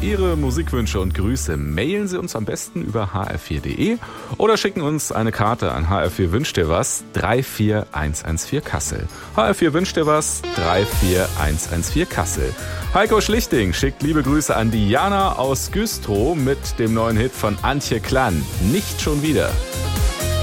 Ihre Musikwünsche und Grüße mailen Sie uns am besten über hr4.de oder schicken uns eine Karte an HR4 Wünscht dir was 34114 Kassel. HR4 Wünscht dir was 34114 Kassel. Heiko Schlichting schickt liebe Grüße an Diana aus Güstrow mit dem neuen Hit von Antje Klann. Nicht schon wieder.